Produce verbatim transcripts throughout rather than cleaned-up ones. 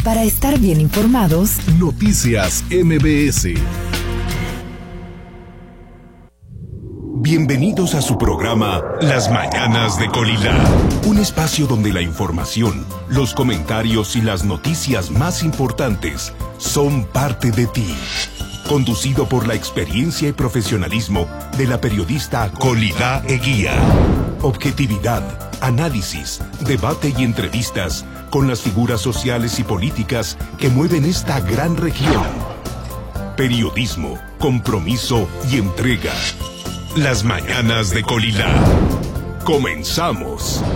Para estar bien informados, Noticias M B S. Bienvenidos a su programa Las Mañanas de Colila, un espacio donde la información, los comentarios y las noticias más importantes son parte de ti. Conducido por la experiencia y profesionalismo de la periodista Colila Eguía. Objetividad, análisis, debate y entrevistas con las figuras sociales y políticas que mueven esta gran región. Periodismo, compromiso y entrega. Las Mañanas de Colila. Comenzamos.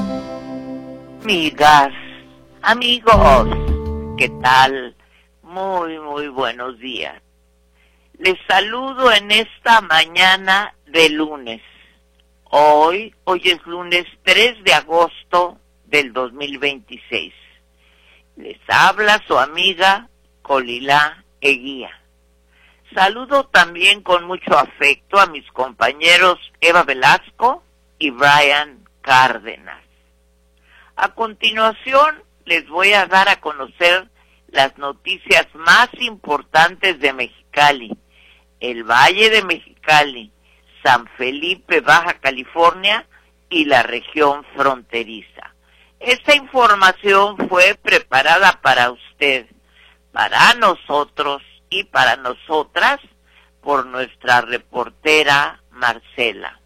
Amigas, amigos, ¿qué tal? Muy, muy buenos días. Les saludo en esta mañana de lunes. Hoy, hoy es lunes tres de agosto del dos mil veintiséis. Les habla su amiga Colila Eguía. Saludo también con mucho afecto a mis compañeros Eva Velasco y Brian Cárdenas. A continuación, les voy a dar a conocer las noticias más importantes de Mexicali, el Valle de Mexicali, San Felipe, Baja California y la región fronteriza. Esta información fue preparada para usted, para nosotros y para nosotras por nuestra reportera Marcela.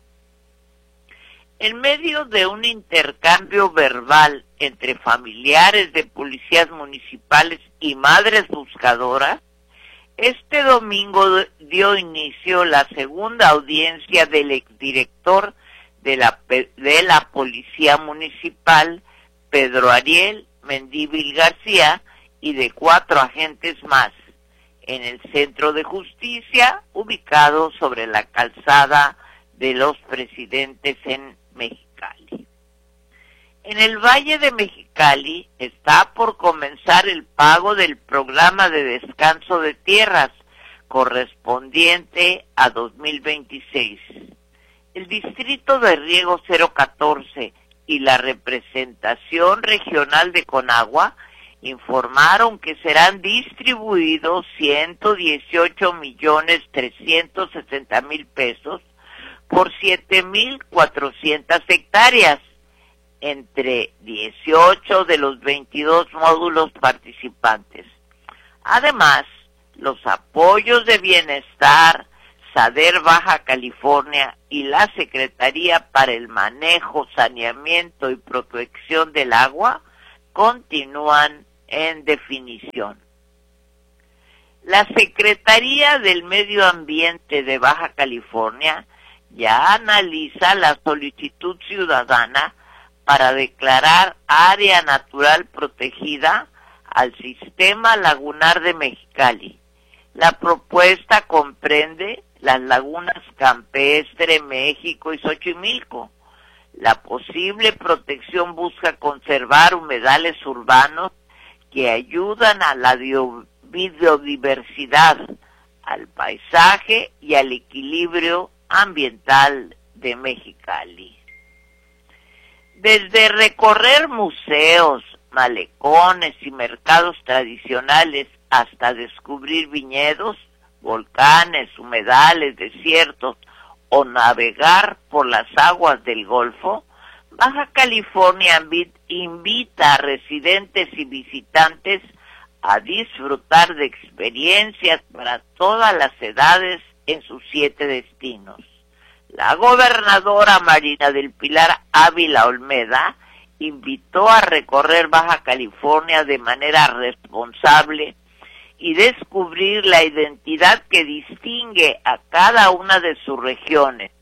En medio de un intercambio verbal entre familiares de policías municipales y madres buscadoras, este domingo dio inicio la segunda audiencia del exdirector de la, de la Policía Municipal, Pedro Ariel Mendívil García, y de cuatro agentes más, en el Centro de Justicia, ubicado sobre la calzada de los Presidentes en Mexicali. En el Valle de Mexicali está por comenzar el pago del programa de descanso de tierras correspondiente a dos mil veintiséis. El Distrito de Riego cero catorce y la representación regional de Conagua informaron que serán distribuidos ciento dieciocho millones trescientos sesenta mil pesos por siete mil cuatrocientas hectáreas entre dieciocho de los veintidós módulos participantes. Además, los apoyos de bienestar, SADER Baja California y la Secretaría para el Manejo, Saneamiento y Protección del Agua continúan en definición. La Secretaría del Medio Ambiente de Baja California ya analiza la solicitud ciudadana para declarar área natural protegida al sistema lagunar de Mexicali. La propuesta comprende las lagunas Campestre, México y Xochimilco. La posible protección busca conservar humedales urbanos que ayudan a la biodiversidad, al paisaje y al equilibrio ambiental de Mexicali. Desde recorrer museos, malecones y mercados tradicionales hasta descubrir viñedos, volcanes, humedales, desiertos o navegar por las aguas del Golfo, Baja California invita a residentes y visitantes a disfrutar de experiencias para todas las edades en sus siete destinos. La gobernadora Marina del Pilar Ávila Olmeda invitó a recorrer Baja California de manera responsable y descubrir la identidad que distingue a cada una de sus regiones.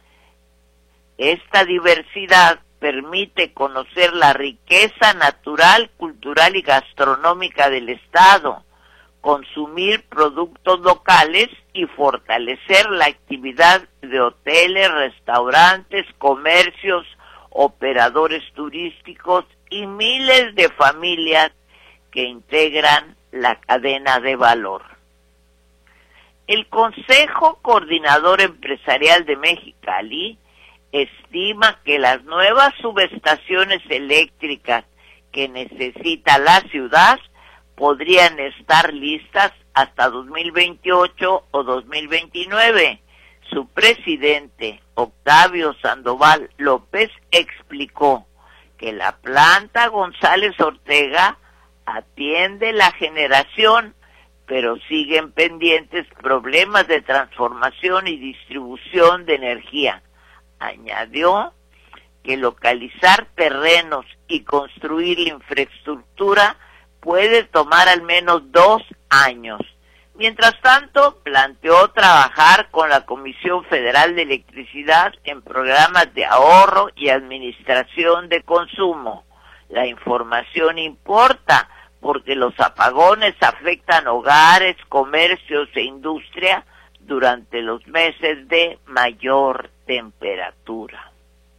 Esta diversidad permite conocer la riqueza natural, cultural y gastronómica del estado, consumir productos locales y fortalecer la actividad de hoteles, restaurantes, comercios, operadores turísticos y miles de familias que integran la cadena de valor. El Consejo Coordinador Empresarial de Mexicali estima que las nuevas subestaciones eléctricas que necesita la ciudad podrían estar listas hasta dos mil veintiocho o dos mil veintinueve. Su presidente, Octavio Sandoval López, explicó que la planta González Ortega atiende la generación, pero siguen pendientes problemas de transformación y distribución de energía. Añadió que localizar terrenos y construir la infraestructura puede tomar al menos dos años. Mientras tanto, planteó trabajar con la Comisión Federal de Electricidad en programas de ahorro y administración de consumo. La información importa porque los apagones afectan hogares, comercios e industria durante los meses de mayor temperatura.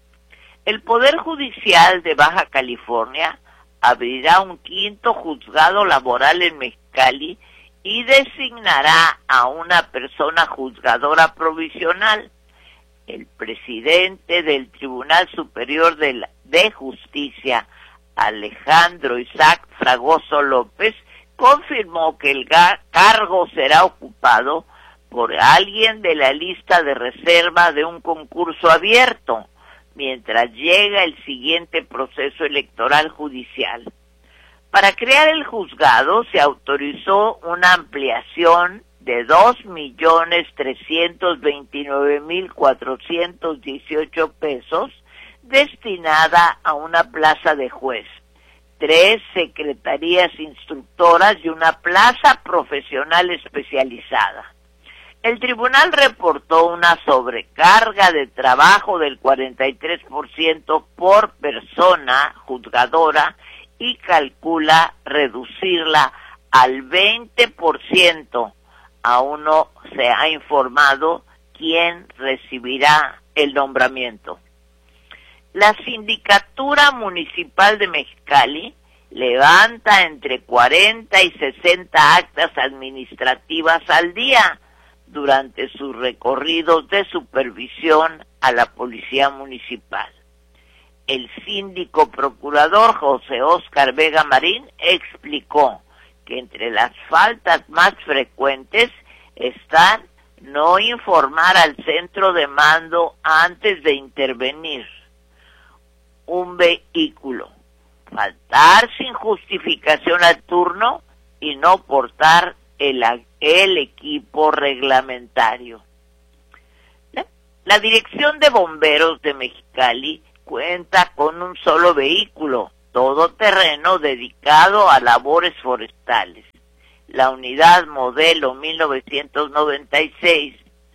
El Poder Judicial de Baja California abrirá un quinto juzgado laboral en Mexicali y designará a una persona juzgadora provisional. El presidente del Tribunal Superior de, la, de Justicia, Alejandro Isaac Fragoso López, confirmó que el cargo será ocupado por alguien de la lista de reserva de un concurso abierto, mientras llega el siguiente proceso electoral judicial. Para crear el juzgado se autorizó una ampliación de dos millones trescientos veintinueve mil cuatrocientos dieciocho pesos destinada a una plaza de juez, tres secretarías instructoras y una plaza profesional especializada. El tribunal reportó una sobrecarga de trabajo del cuarenta y tres por ciento por persona juzgadora y calcula reducirla al veinte por ciento. Aún no se ha informado quién recibirá el nombramiento. La Sindicatura Municipal de Mexicali levanta entre cuarenta y sesenta actas administrativas al día durante sus recorridos de supervisión a la Policía Municipal. El síndico procurador José Óscar Vega Marín explicó que entre las faltas más frecuentes están no informar al centro de mando antes de intervenir un vehículo, faltar sin justificación al turno y no portar el, el equipo reglamentario. La, la Dirección de Bomberos de Mexicali cuenta con un solo vehículo todoterreno dedicado a labores forestales. La unidad modelo mil novecientos noventa y seis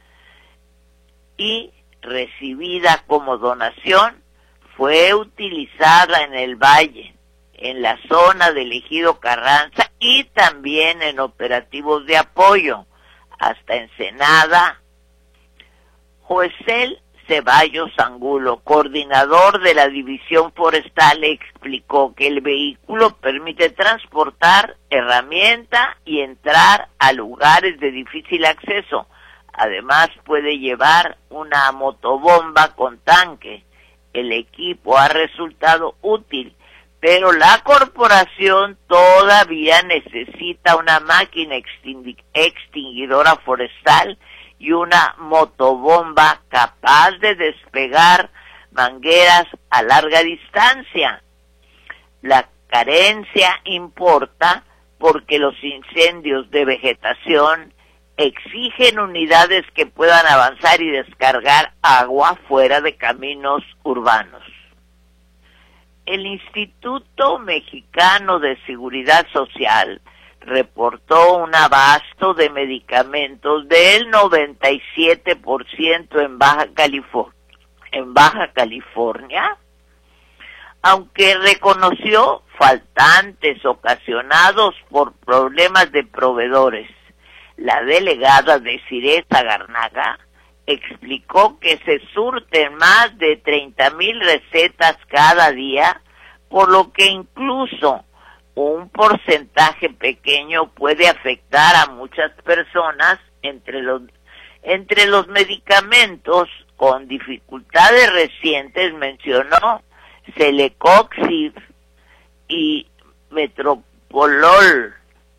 y recibida como donación fue utilizada en el Valle, en la zona del Ejido Carranza y también en operativos de apoyo. Hasta Ensenada. Joesel Ceballos Angulo, coordinador de la División Forestal, explicó que el vehículo permite transportar herramienta y entrar a lugares de difícil acceso. Además puede llevar una motobomba con tanque. El equipo ha resultado útil, pero la corporación todavía necesita una máquina extinguidora forestal y una motobomba capaz de despegar mangueras a larga distancia. La carencia importa porque los incendios de vegetación exigen unidades que puedan avanzar y descargar agua fuera de caminos urbanos. El Instituto Mexicano de Seguridad Social reportó un abasto de medicamentos del noventa y siete por ciento en Baja California, en Baja California, aunque reconoció faltantes ocasionados por problemas de proveedores. La delegada Desiree Zagarnaga explicó que se surten más de treinta mil recetas cada día, por lo que incluso un porcentaje pequeño puede afectar a muchas personas. Entre los, entre los medicamentos con dificultades recientes mencionó Celecoxib y Metropolol,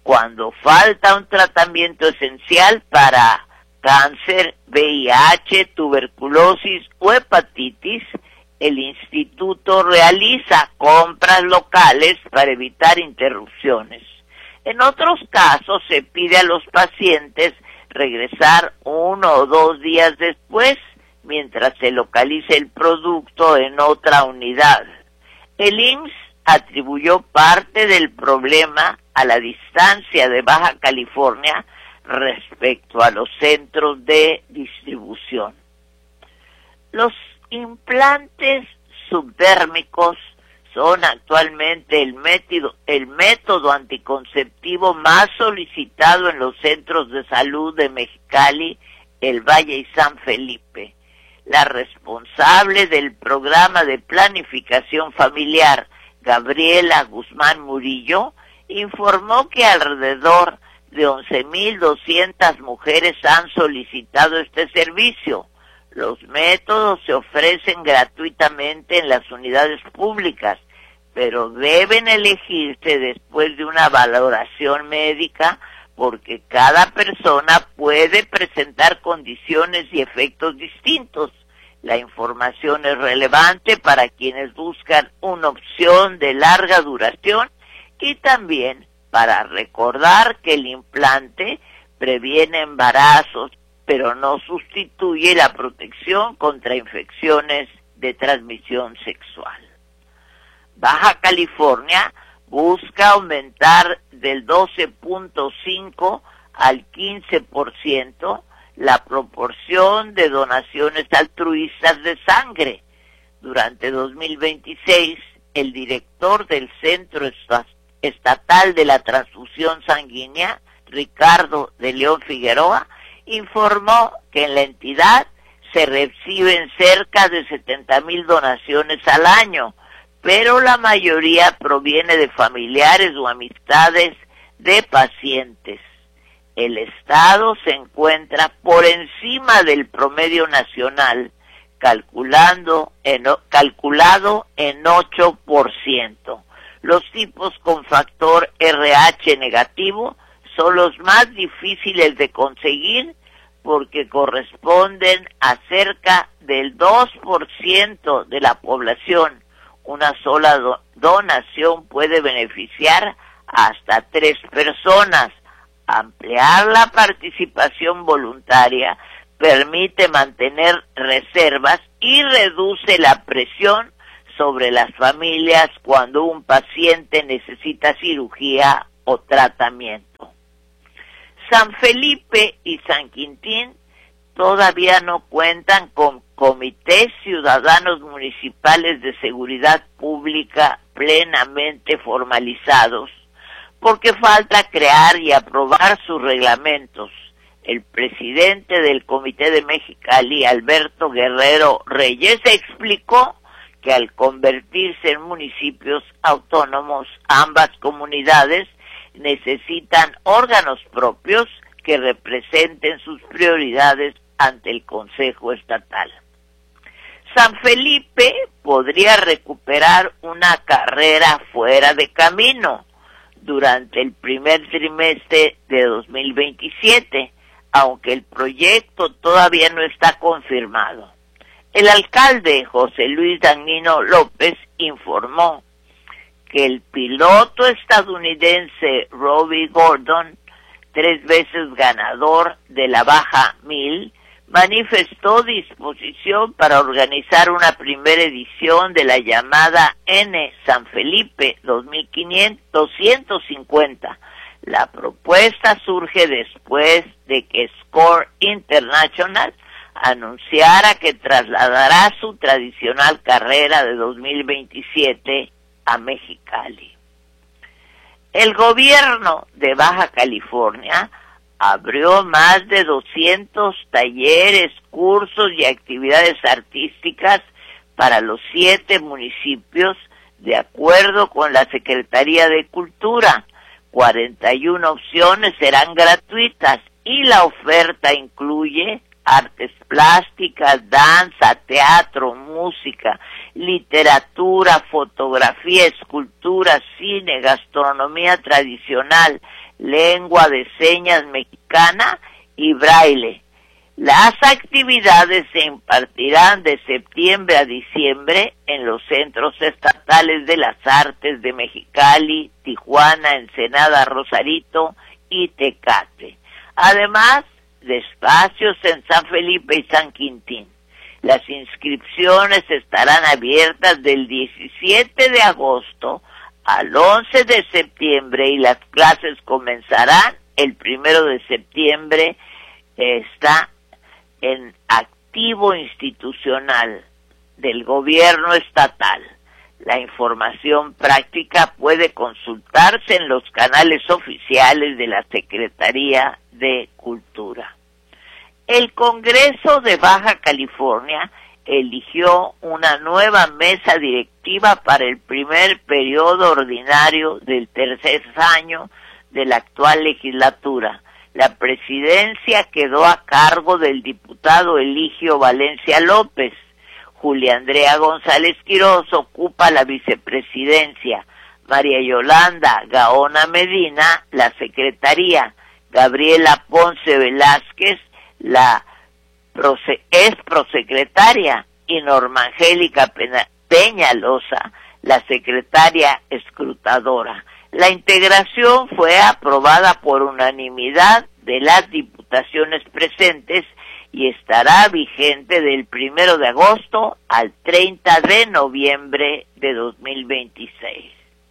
cuando falta un tratamiento esencial para cáncer, V I H, tuberculosis o hepatitis, el instituto realiza compras locales para evitar interrupciones. En otros casos se pide a los pacientes regresar uno o dos días después, mientras se localice el producto en otra unidad. El I M S S atribuyó parte del problema a la distancia de Baja California respecto a los centros de distribución. Los implantes subdérmicos son actualmente el método, el método anticonceptivo más solicitado en los centros de salud de Mexicali, El Valle y San Felipe. La responsable del programa de planificación familiar, Gabriela Guzmán Murillo, informó que alrededor de once mil doscientas mujeres han solicitado este servicio. Los métodos se ofrecen gratuitamente en las unidades públicas, pero deben elegirse después de una valoración médica porque cada persona puede presentar condiciones y efectos distintos. La información es relevante para quienes buscan una opción de larga duración y también para recordar que el implante previene embarazos, pero no sustituye la protección contra infecciones de transmisión sexual. Baja California busca aumentar del doce punto cinco al quince por ciento la proporción de donaciones altruistas de sangre. Durante dos mil veintiséis, el director del Centro Estatal de la Transfusión Sanguínea, Ricardo de León Figueroa, informó que en la entidad se reciben cerca de setenta mil donaciones al año, pero la mayoría proviene de familiares o amistades de pacientes. El Estado se encuentra por encima del promedio nacional, calculando en, calculado en ocho por ciento. Los tipos con factor R H negativo son los más difíciles de conseguir porque corresponden a cerca del dos por ciento de la población. Una sola do- donación puede beneficiar hasta tres personas. Ampliar la participación voluntaria permite mantener reservas y reduce la presión sobre las familias cuando un paciente necesita cirugía o tratamiento. San Felipe y San Quintín todavía no cuentan con comités ciudadanos municipales de seguridad pública plenamente formalizados, porque falta crear y aprobar sus reglamentos. El presidente del Comité de Mexicali, Alberto Guerrero Reyes, explicó que al convertirse en municipios autónomos, ambas comunidades necesitan órganos propios que representen sus prioridades ante el Consejo Estatal. San Felipe podría recuperar una carrera fuera de camino durante el primer trimestre de dos mil veintisiete, aunque el proyecto todavía no está confirmado. El alcalde José Luis Dagnino López informó que el piloto estadounidense Robbie Gordon, tres veces ganador de la Baja Mil, manifestó disposición para organizar una primera edición de la llamada N San Felipe dos mil doscientos cincuenta. La propuesta surge después de que Score International anunciara que trasladará su tradicional carrera de dos mil veintisiete a Mexicali. El gobierno de Baja California abrió más de doscientos talleres, cursos y actividades artísticas para los siete municipios, de acuerdo con la Secretaría de Cultura. cuarenta y una opciones serán gratuitas y la oferta incluye artes plásticas, danza, teatro, música, literatura, fotografía, escultura, cine, gastronomía tradicional, lengua de señas mexicana y braille. Las actividades se impartirán de septiembre a diciembre en los centros estatales de las artes de Mexicali, Tijuana, Ensenada, Rosarito y Tecate. Además de espacios en San Felipe y San Quintín. Las inscripciones estarán abiertas del diecisiete de agosto al once de septiembre y las clases comenzarán el primero de septiembre. Está en activo institucional del gobierno estatal. La información práctica puede consultarse en los canales oficiales de la Secretaría de Cultura. El Congreso de Baja California eligió una nueva mesa directiva para el primer periodo ordinario del tercer año de la actual legislatura. La presidencia quedó a cargo del diputado Eligio Valencia López. Julia Andrea González Quirós ocupa la vicepresidencia. María Yolanda Gaona Medina, la secretaría. Gabriela Ponce Velázquez, la proce- es prosecretaria. Y Norma Angélica Pena- Peñalosa, la secretaria escrutadora. La integración fue aprobada por unanimidad de las diputaciones presentes y estará vigente del primero de agosto al treinta de noviembre de dos mil veintiséis.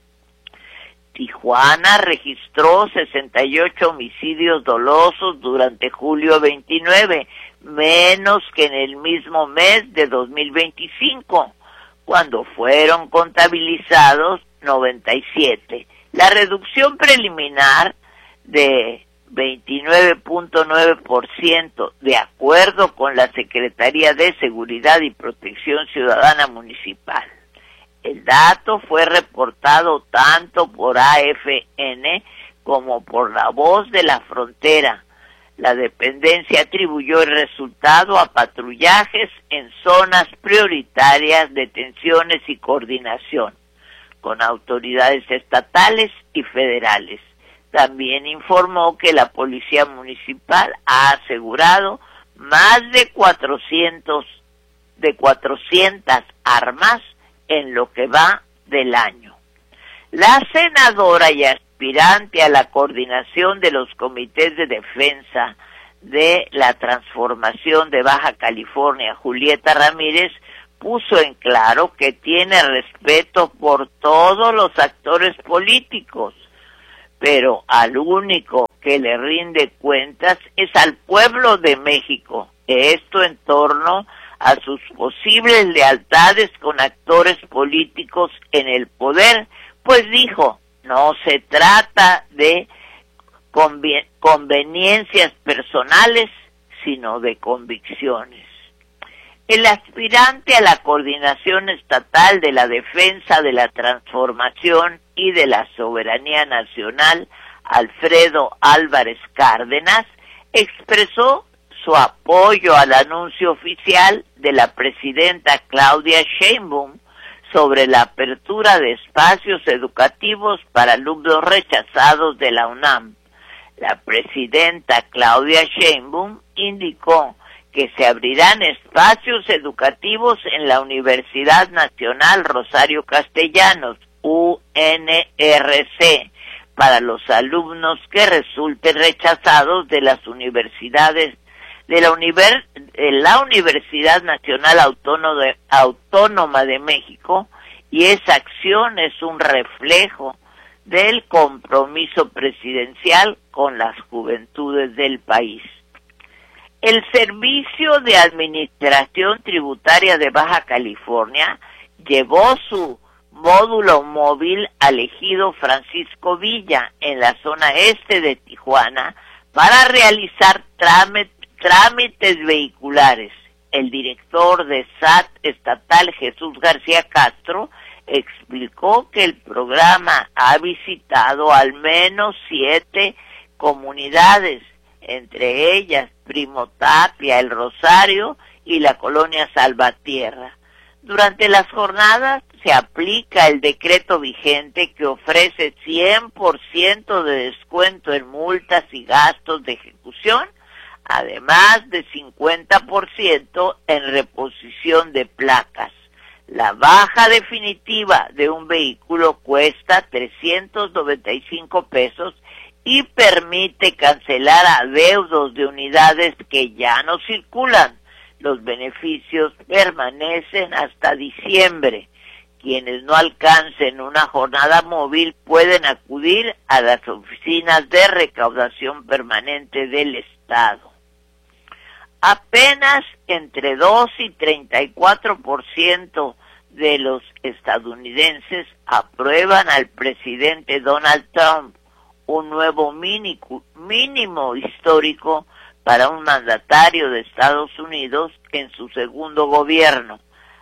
Tijuana registró sesenta y ocho homicidios dolosos durante julio veintinueve, menos que en el mismo mes de dos mil veinticinco, cuando fueron contabilizados noventa y siete. La reducción preliminar de veintinueve punto nueve por ciento, de acuerdo con la Secretaría de Seguridad y Protección Ciudadana Municipal. El dato fue reportado tanto por A F N como por La Voz de la Frontera. La dependencia atribuyó el resultado a patrullajes en zonas prioritarias, detenciones y coordinación con autoridades estatales y federales. También informó que la Policía Municipal ha asegurado más de cuatrocientos, de cuatrocientas armas en lo que va del año. La senadora y aspirante a la coordinación de los comités de defensa de la transformación de Baja California, Julieta Ramírez, puso en claro que tiene respeto por todos los actores políticos, pero al único que le rinde cuentas es al pueblo de México. Esto en torno a sus posibles lealtades con actores políticos en el poder, pues dijo, no se trata de conven- conveniencias personales, sino de convicciones. El aspirante a la coordinación estatal de la defensa de la transformación y de la soberanía nacional, Alfredo Álvarez Cárdenas, expresó su apoyo al anuncio oficial de la presidenta Claudia Sheinbaum sobre la apertura de espacios educativos para alumnos rechazados de la UNAM. La presidenta Claudia Sheinbaum indicó que se abrirán espacios educativos en la Universidad Nacional Rosario Castellanos, U N R C, para los alumnos que resulten rechazados de las universidades de la, Univer, de la Universidad Nacional Autónoma de, Autónoma de México, y esa acción es un reflejo del compromiso presidencial con las juventudes del país. El Servicio de Administración Tributaria de Baja California llevó su módulo móvil al ejido Francisco Villa, en la zona este de Tijuana, para realizar trámites, trámites vehiculares. El director de S A T estatal, Jesús García Castro, explicó que el programa ha visitado al menos siete comunidades, entre ellas Primo Tapia, El Rosario y la colonia Salvatierra. Durante las jornadas se aplica el decreto vigente que ofrece cien por ciento de descuento en multas y gastos de ejecución, además de cincuenta por ciento en reposición de placas. La baja definitiva de un vehículo cuesta trescientos noventa y cinco pesos y permite cancelar adeudos de unidades que ya no circulan. Los beneficios permanecen hasta diciembre. Quienes no alcancen una jornada móvil pueden acudir a las oficinas de recaudación permanente del Estado. Apenas entre dos y treinta y cuatro por ciento de los estadounidenses aprueban al presidente Donald Trump, un nuevo mínimo histórico para un mandatario de Estados Unidos en su segundo gobierno,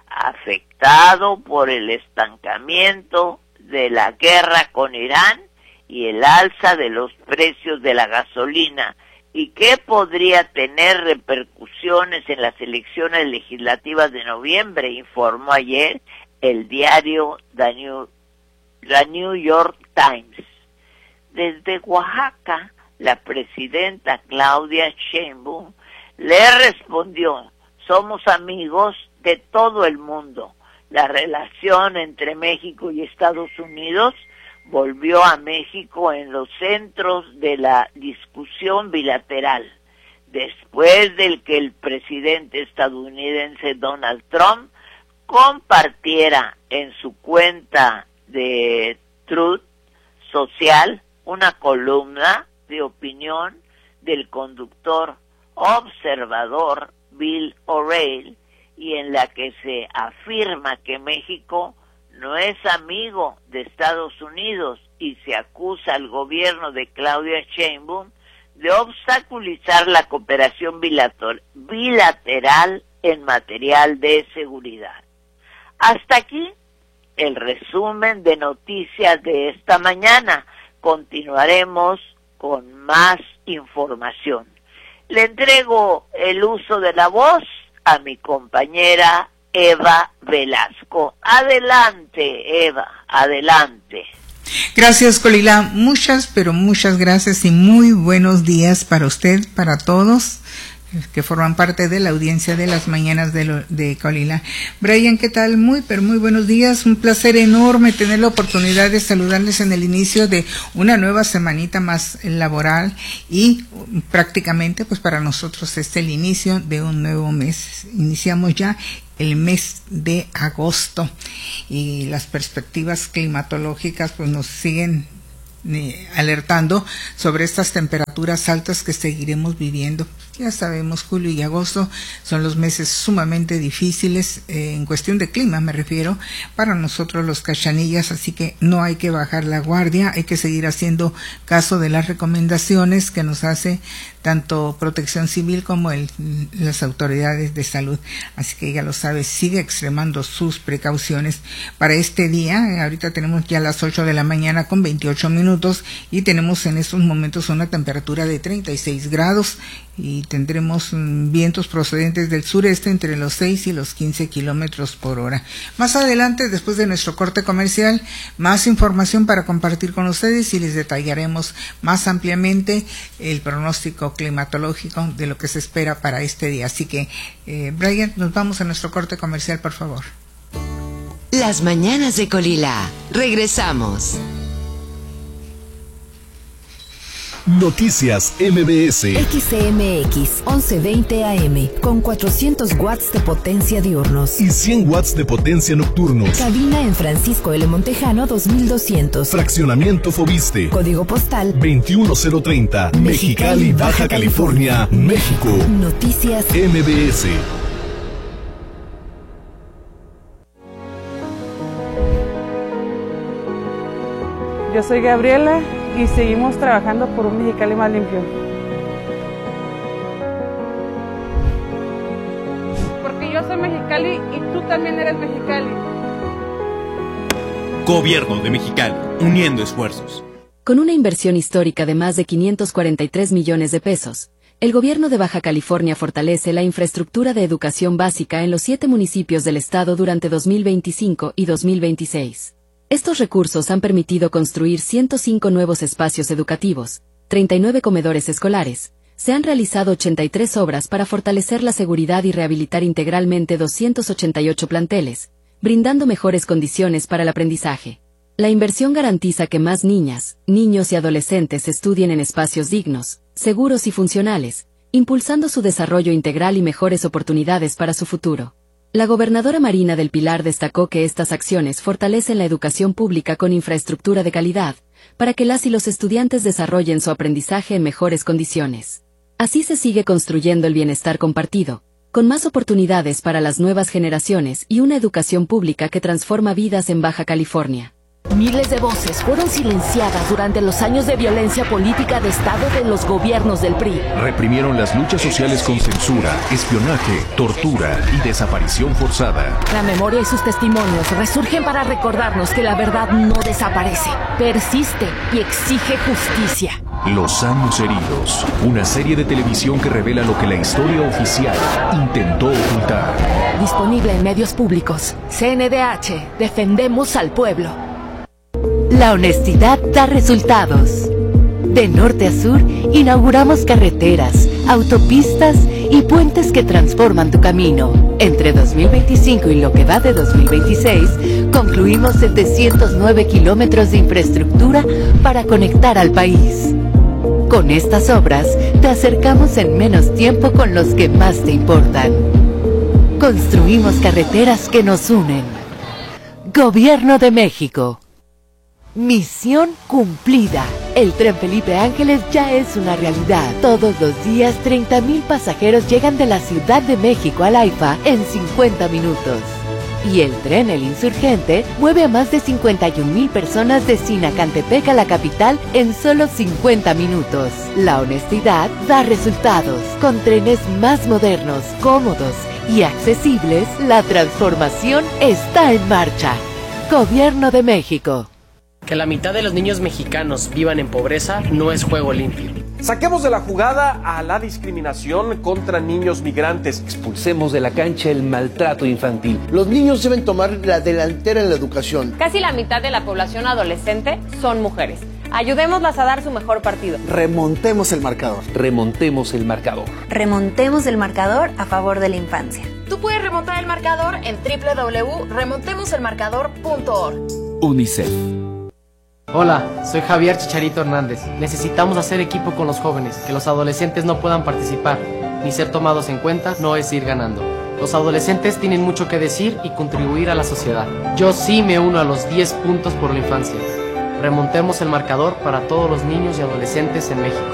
afectado por el estancamiento de la guerra con Irán y el alza de los precios de la gasolina, y que podría tener repercusiones en las elecciones legislativas de noviembre, informó ayer el diario The New, The New York Times. Desde Oaxaca, la presidenta Claudia Sheinbaum le respondió: somos amigos de todo el mundo. La relación entre México y Estados Unidos volvió a México en los centros de la discusión bilateral, después del que el presidente estadounidense Donald Trump compartiera en su cuenta de Truth Social una columna de opinión del conductor observador Bill O'Reilly, y en la que se afirma que México no es amigo de Estados Unidos y se acusa al gobierno de Claudia Sheinbaum de obstaculizar la cooperación bilateral en material de seguridad. Hasta aquí el resumen de noticias de esta mañana. Continuaremos con más información. Le entrego el uso de la voz a mi compañera Eva Velasco. Adelante, Eva, adelante. Gracias, Colila. Muchas, pero muchas gracias y muy buenos días para usted, para todos que forman parte de la audiencia de las mañanas de, lo, de Colila. Brian, ¿qué tal? Muy, pero muy buenos días. Un placer enorme tener la oportunidad de saludarles en el inicio de una nueva semanita más laboral y prácticamente, pues para nosotros es el inicio de un nuevo mes. Iniciamos ya el mes de agosto y las perspectivas climatológicas pues nos siguen eh, alertando sobre estas temperaturas altas que seguiremos viviendo. Ya sabemos, julio y agosto son los meses sumamente difíciles, eh, en cuestión de clima me refiero, para nosotros los cachanillas, así que no hay que bajar la guardia, hay que seguir haciendo caso de las recomendaciones que nos hace tanto Protección Civil como el, las autoridades de salud. Así que ya lo sabe, sigue extremando sus precauciones. Para este día, ahorita tenemos ya las ocho de la mañana con veintiocho minutos y tenemos en estos momentos una temperatura de treinta y seis grados y tendremos mm, vientos procedentes del sureste entre los seis y los quince kilómetros por hora. Más adelante, después de nuestro corte comercial, más información para compartir con ustedes y les detallaremos más ampliamente el pronóstico climatológico de lo que se espera para este día. Así que, eh, Brian, nos vamos a nuestro corte comercial, por favor. Las mañanas de Colila. Regresamos. Noticias M B S. X C M X once veinte A M con cuatrocientos watts de potencia diurnos y cien watts de potencia nocturnos. Cabina en Francisco L. Montejano dos mil doscientos. Fraccionamiento Fobiste. Código postal veintiuno cero treinta. Mexicali, Baja California, México. Noticias M B S. Yo soy Gabriela y seguimos trabajando por un Mexicali más limpio. Porque yo soy Mexicali y tú también eres Mexicali. Gobierno de Mexicali, uniendo esfuerzos. Con una inversión histórica de más de quinientos cuarenta y tres millones de pesos, El gobierno de Baja California fortalece la infraestructura de educación básica en los siete municipios del estado durante dos mil veinticinco y dos mil veintiséis. Estos recursos han permitido construir ciento cinco nuevos espacios educativos, treinta y nueve comedores escolares. Se han realizado ochenta y tres obras para fortalecer la seguridad y rehabilitar integralmente doscientos ochenta y ocho planteles, brindando mejores condiciones para el aprendizaje. La inversión garantiza que más niñas, niños y adolescentes estudien en espacios dignos, seguros y funcionales, impulsando su desarrollo integral y mejores oportunidades para su futuro. La gobernadora Marina del Pilar destacó que estas acciones fortalecen la educación pública con infraestructura de calidad, para que las y los estudiantes desarrollen su aprendizaje en mejores condiciones. Así se sigue construyendo el bienestar compartido, con más oportunidades para las nuevas generaciones y una educación pública que transforma vidas en Baja California. Miles de voces fueron silenciadas durante los años de violencia política de Estado de los gobiernos del P R I. Reprimieron las luchas sociales con censura, espionaje, tortura y desaparición forzada. La memoria y sus testimonios resurgen para recordarnos que la verdad no desaparece, persiste y exige justicia. Los años heridos, una serie de televisión que revela lo que la historia oficial intentó ocultar. Disponible en medios públicos. C N D H, defendemos al pueblo. La honestidad da resultados. De norte a sur, inauguramos carreteras, autopistas y puentes que transforman tu camino. Entre dos mil veinticinco y lo que va de dos mil veintiséis, concluimos setecientos nueve kilómetros de infraestructura para conectar al país. Con estas obras, te acercamos en menos tiempo con los que más te importan. Construimos carreteras que nos unen. Gobierno de México. Misión cumplida. El tren Felipe Ángeles ya es una realidad. Todos los días, treinta mil pasajeros llegan de la Ciudad de México al AIFA en cincuenta minutos. Y el tren El Insurgente mueve a más de cincuenta y un mil personas de Sinacantepec a la capital en solo cincuenta minutos. La honestidad da resultados. Con trenes más modernos, cómodos y accesibles, la transformación está en marcha. Gobierno de México. Que la mitad de los niños mexicanos vivan en pobreza no es juego limpio. Saquemos de la jugada a la discriminación contra niños migrantes. Expulsemos de la cancha el maltrato infantil. Los niños deben tomar la delantera en la educación. Casi la mitad de la población adolescente son mujeres. Ayudémoslas a dar su mejor partido. Remontemos el marcador. Remontemos el marcador. Remontemos el marcador a favor de la infancia. Tú puedes remontar el marcador en doble u doble u doble u punto remontemos el marcador punto org. UNICEF. Hola, soy Javier Chicharito Hernández. Necesitamos hacer equipo con los jóvenes. Que los adolescentes no puedan participar ni ser tomados en cuenta no es ir ganando. Los adolescentes tienen mucho que decir y contribuir a la sociedad. Yo sí me uno a los diez puntos por la infancia. Remontemos el marcador para todos los niños y adolescentes en México.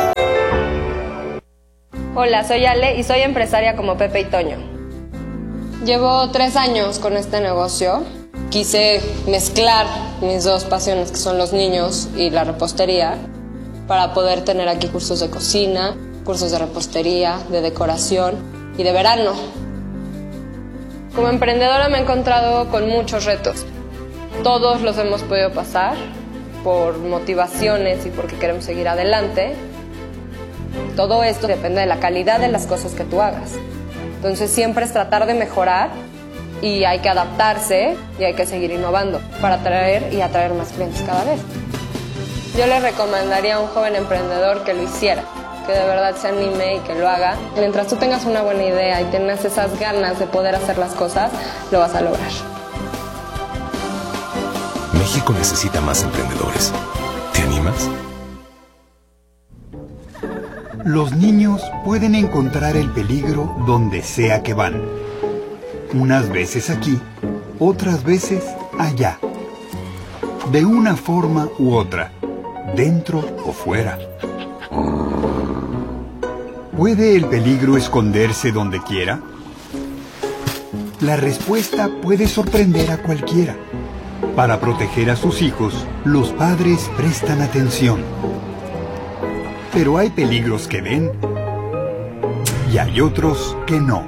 Hola, soy Ale y soy empresaria como Pepe y Toño. Llevo tres años con este negocio. Quise mezclar mis dos pasiones, que son los niños y la repostería, para poder tener aquí cursos de cocina, cursos de repostería, de decoración y de verano. Como emprendedora me he encontrado con muchos retos. Todos los hemos podido pasar por motivaciones y porque queremos seguir adelante. Todo esto depende de la calidad de las cosas que tú hagas. Entonces siempre es tratar de mejorar. Y hay que adaptarse y hay que seguir innovando para atraer y atraer más clientes cada vez. Yo le recomendaría a un joven emprendedor que lo hiciera, que de verdad se anime y que lo haga. Mientras tú tengas una buena idea y tengas esas ganas de poder hacer las cosas, lo vas a lograr. México necesita más emprendedores. ¿Te animas? Los niños pueden encontrar el peligro donde sea que van. Unas veces aquí, otras veces allá. De una forma u otra, dentro o fuera. ¿Puede el peligro esconderse donde quiera? La respuesta puede sorprender a cualquiera. Para proteger a sus hijos, los padres prestan atención. Pero hay peligros que ven y hay otros que no.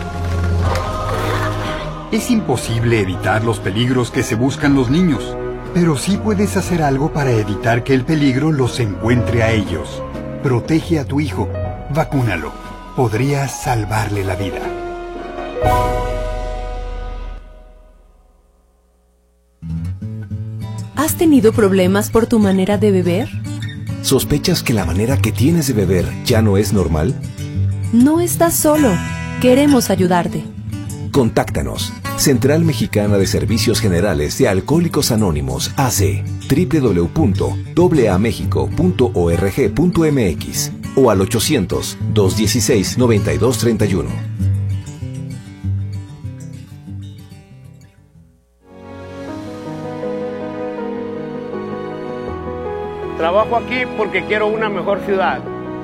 Es imposible evitar los peligros que se buscan los niños, Pero sí puedes hacer algo para evitar que el peligro los encuentre a ellos. Protege a tu hijo. Vacúnalo. Podrías salvarle la vida. ¿Has tenido problemas por tu manera de beber? ¿Sospechas que la manera que tienes de beber ya no es normal? No estás solo. Queremos ayudarte. Contáctanos. Central Mexicana de Servicios Generales de Alcohólicos Anónimos, A C, doble u doble u doble u punto a mexico punto org punto m x o al ochocientos, dos dieciséis, noventa y dos treinta y uno. Trabajo aquí porque quiero una mejor ciudad.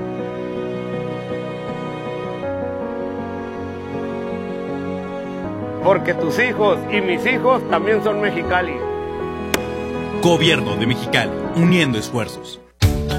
Porque tus hijos y mis hijos también son Mexicali. Gobierno de Mexicali, uniendo esfuerzos.